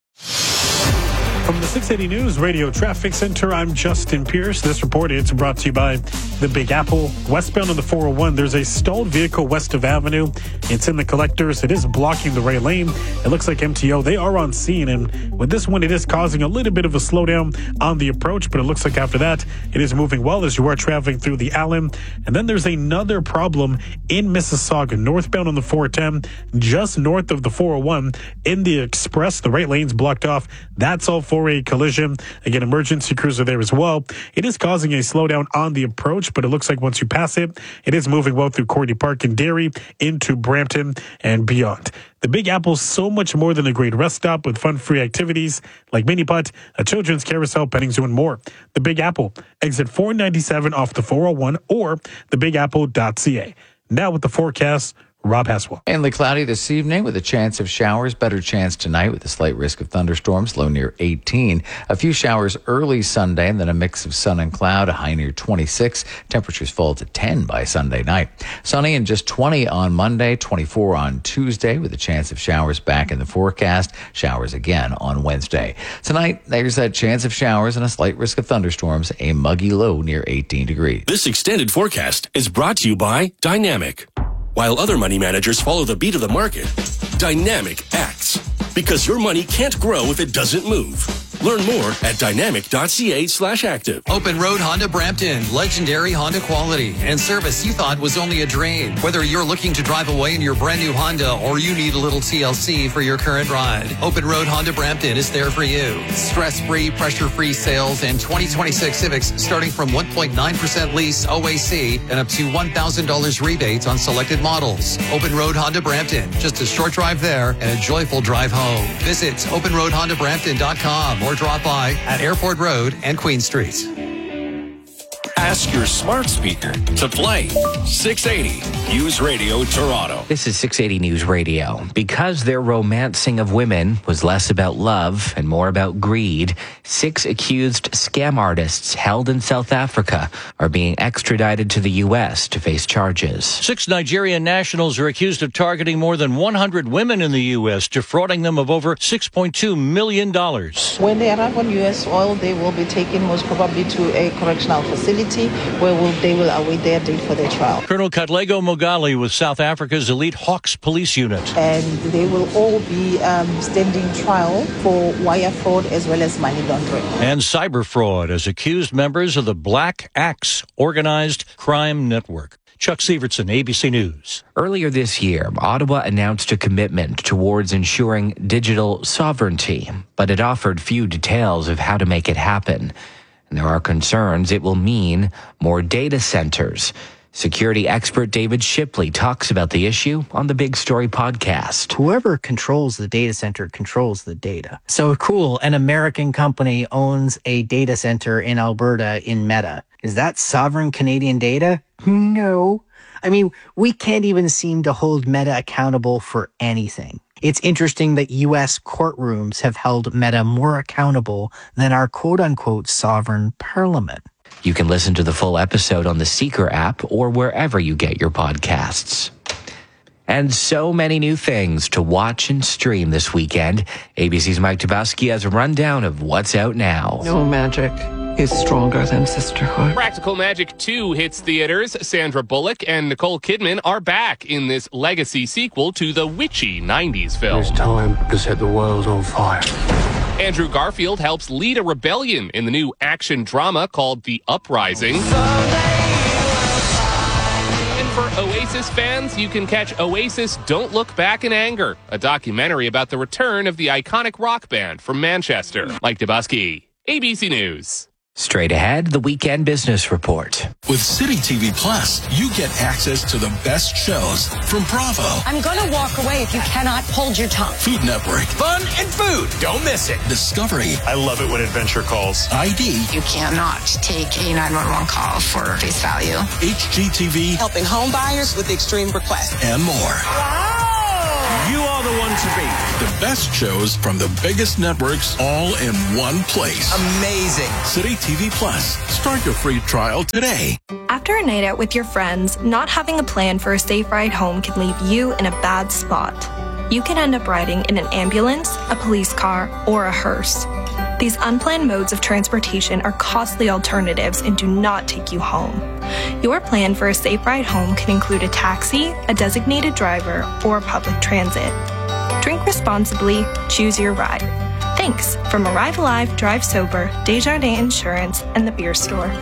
From the six eighty News Radio Traffic Center, I'm Justin Pierce. This report is brought to you by the Big Apple. Westbound on the four oh one, there's a stalled vehicle west of Avenue. It's in the collectors. It is blocking the right lane. It looks like M T O, they are on scene. And with this one, it is causing a little bit of a slowdown on the approach. But it looks like after that, it is moving well as you are traveling through the Allen. And then there's another problem in Mississauga, northbound on the four ten, just north of the four oh one. In the express, the right lane's blocked off. That's all for a collision. Again, emergency crews are there as well. It is causing a slowdown on the approach, but it looks like once you pass it, it is moving well through Courtney Park and Derry into Brampton and beyond. The Big Apple's so much more than a great rest stop with fun-free activities like mini putt, a children's carousel, petting zoo, and more. The Big Apple, exit four ninety-seven off the four oh one or the big apple dot c a. Now with the forecast, Rob Haswell. Mainly cloudy this evening with a chance of showers. Better chance tonight with a slight risk of thunderstorms, low near eighteen. A few showers early Sunday and then a mix of sun and cloud, a high near twenty-six. Temperatures fall to ten by Sunday night. Sunny and just twenty on Monday, twenty-four on Tuesday with a chance of showers back in the forecast. Showers again on Wednesday. Tonight, there's that chance of showers and a slight risk of thunderstorms, a muggy low near eighteen degrees. This extended forecast is brought to you by Dynamic. While other money managers follow the beat of the market, Dynamic acts. Because your money can't grow if it doesn't move. Learn more at dynamic.ca slash active. Open Road Honda Brampton. Legendary Honda quality and service you thought was only a dream. Whether you're looking to drive away in your brand new Honda or you need a little T L C for your current ride, Open Road Honda Brampton is there for you. Stress-free, pressure-free sales and twenty twenty-six Civics starting from one point nine percent lease O A C and up to one thousand dollars rebates on selected models. Open Road Honda Brampton. Just a short drive there and a joyful drive home. Visit open road honda brampton dot com or drop by at Airport Road and Queen Street. Ask your smart speaker to play six eighty News Radio Toronto. This is six eighty News Radio. Because their romancing of women was less about love and more about greed, six accused scam artists held in South Africa are being extradited to the U S to face charges. Six Nigerian nationals are accused of targeting more than one hundred women in the U S, defrauding them of over six point two million dollars. When they arrive on U S soil, they will be taken most probably to a correctional facility where will, they will await their date for their trial. Colonel Katlego Mogali with South Africa's elite Hawks police unit. And they will all be um, standing trial for wire fraud as well as money laundering. And cyber fraud as accused members of the Black Axe organized crime network. Chuck Sievertson, A B C News. Earlier this year, Ottawa announced a commitment towards ensuring digital sovereignty, but it offered few details of how to make it happen. And there are concerns it will mean more data centers. Security expert David Shipley talks about the issue on the Big Story podcast. Whoever controls the data center controls the data. So cool, an American company owns a data center in Alberta in Meta. Is that sovereign Canadian data? No. I mean, we can't even seem to hold Meta accountable for anything. It's interesting that U S courtrooms have held Meta more accountable than our quote-unquote sovereign parliament. You can listen to the full episode on the Seeker app or wherever you get your podcasts. And so many new things to watch and stream this weekend. A B C's Mike Tabowski has a rundown of what's out now. No magic is stronger than sisterhood. Practical Magic two hits theaters. Sandra Bullock and Nicole Kidman are back in this legacy sequel to the witchy nineties film. It's time to set the world on fire. Andrew Garfield helps lead a rebellion in the new action drama called The Uprising. And for Oasis fans, you can catch Oasis Don't Look Back in Anger, a documentary about the return of the iconic rock band from Manchester. Mike Dubusky, A B C News. Straight ahead, the Weekend Business Report. With City T V Plus, you get access to the best shows from Bravo, I'm going to walk away if you cannot hold your tongue. Food Network, Fun and food. Don't miss it. Discovery, I love it when Adventure calls. I D, You cannot take a nine one one call for face value. H G T V, Helping home buyers with extreme requests. and more. You are the one to beat. The best shows from the biggest networks all in one place. Amazing. City T V Plus. Start your free trial today. After a night out with your friends, not having a plan for a safe ride home can leave you in a bad spot. You can end up riding in an ambulance, a police car, or a hearse. These unplanned modes of transportation are costly alternatives and do not take you home. Your plan for a safe ride home can include a taxi, a designated driver, or public transit. Drink responsibly, choose your ride. Thanks from Arrive Alive, Drive Sober, Desjardins Insurance, and the Beer Store.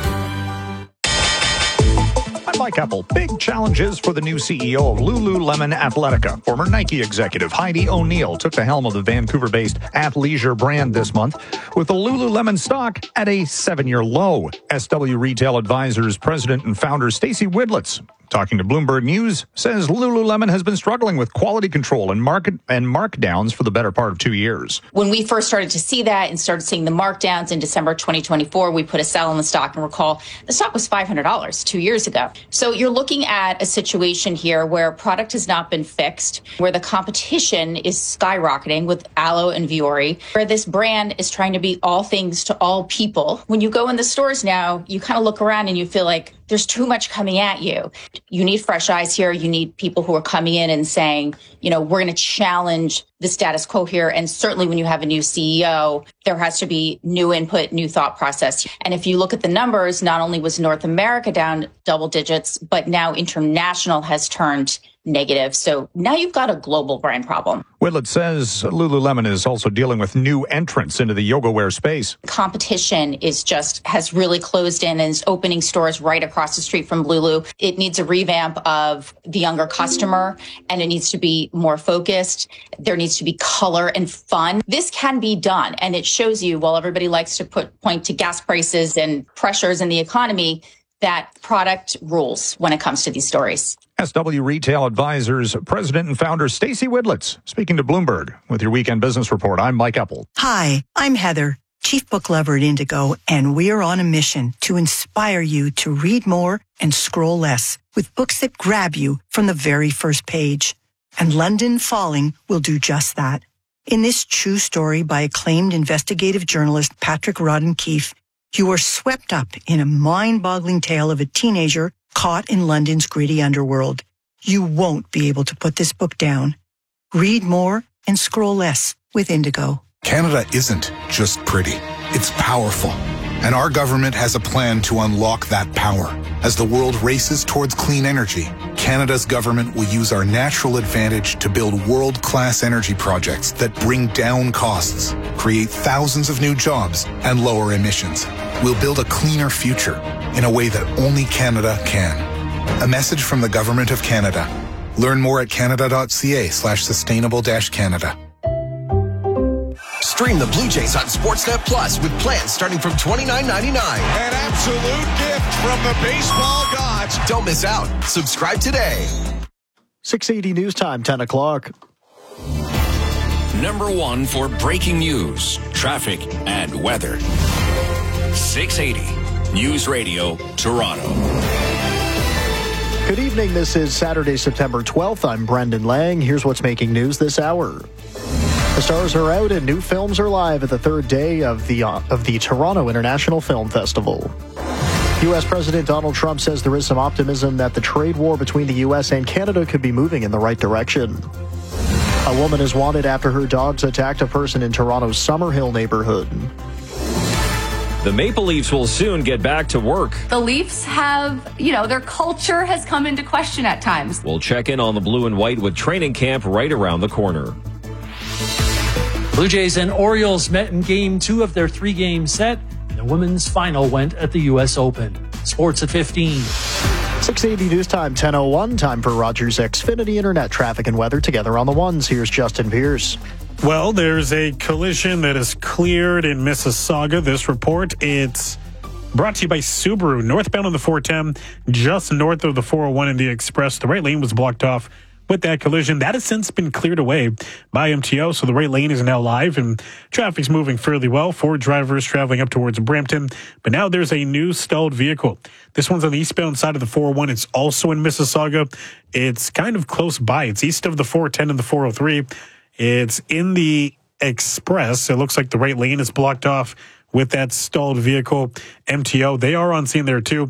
I'm Mike Apple. Big challenges for the new C E O of Lululemon Athletica. Former Nike executive Heidi O'Neill took the helm of the Vancouver-based athleisure brand this month, with the Lululemon stock at a seven-year low. S W Retail Advisors president and founder Stacey Widlitz, talking to Bloomberg News, says Lululemon has been struggling with quality control and market and markdowns for the better part of two years. When we first started to see that and started seeing the markdowns in December twenty twenty-four, we put a sell on the stock, and recall the stock was five hundred dollars two years ago. So you're looking at a situation here where product has not been fixed, where the competition is skyrocketing with Alo and Vuori, where this brand is trying to be all things to all people. When you go in the stores now, you kind of look around and you feel like there's too much coming at you. You need fresh eyes here. You need people who are coming in and saying, you know, we're going to challenge the status quo here. And certainly when you have a new C E O, there has to be new input, new thought process. And if you look at the numbers, not only was North America down double digits, but now international has turned negative. So now you've got a global brand problem. Widlitz says Lululemon is also dealing with new entrants into the yoga wear space. Competition is just has really closed in and is opening stores right across the street from Lulu. It needs a revamp of the younger customer, and it needs to be more focused. There needs to be color and fun. This can be done, and it shows you, while everybody likes to put point to gas prices and pressures in the economy, that product rules when it comes to these stories. S W Retail Advisors president and founder Stacey Widlitz speaking to Bloomberg with your Weekend Business Report. I'm Mike Apple. Hi, I'm Heather, Chief Book Lover at Indigo, and we're on a mission to inspire you to read more and scroll less with books that grab you from the very first page. And London Falling will do just that. In this true story by acclaimed investigative journalist Patrick Rodden Keefe, you are swept up in a mind-boggling tale of a teenager caught in London's gritty underworld. You won't be able to put this book down. Read more and scroll less with Indigo. Canada isn't just pretty. It's powerful. And our government has a plan to unlock that power. As the world races towards clean energy, Canada's government will use our natural advantage to build world-class energy projects that bring down costs, create thousands of new jobs, and lower emissions. We'll build a cleaner future in a way that only Canada can. A message from the Government of Canada. Learn more at canada.ca slash sustainable dash Canada. Stream the Blue Jays on Sportsnet Plus with plans starting from twenty-nine ninety-nine. An absolute gift from the baseball gods. Don't miss out. Subscribe today. six eighty News Time, ten o'clock. Number one for breaking news, traffic, and weather. six eighty News Radio, Toronto. Good evening. This is Saturday, September twelfth. I'm Brendan Lang. Here's what's making news this hour. The stars are out and new films are live at the third day of the uh, of the Toronto International Film Festival. U S President Donald Trump says there is some optimism that the trade war between the U S and Canada could be moving in the right direction. A woman is wanted after her dogs attacked a person in Toronto's Summerhill neighborhood. The Maple Leafs will soon get back to work. The Leafs have, you know, their culture has come into question at times. We'll check in on the blue and white with training camp right around the corner. Blue Jays and Orioles met in game two of their three-game set. The women's final went at the U S Open. Sports at fifteen. six eighty news time, ten oh one. Time for Rogers Xfinity Internet traffic and weather together on the ones. Here's Justin Pierce. Well, there's a collision that is cleared in Mississauga. This report, it's brought to you by Subaru. Northbound on the four ten, just north of the four oh one in the Express. The right lane was blocked off with that collision. That has since been cleared away by M T O, so the right lane is now live, and traffic's moving fairly well. Four drivers traveling up towards Brampton, but now there's a new stalled vehicle. This one's on the eastbound side of the four oh one. It's also in Mississauga. It's kind of close by. It's east of the four ten and the four oh three. It's in the Express. It looks like the right lane is blocked off with that stalled vehicle. M T O, they are on scene there too.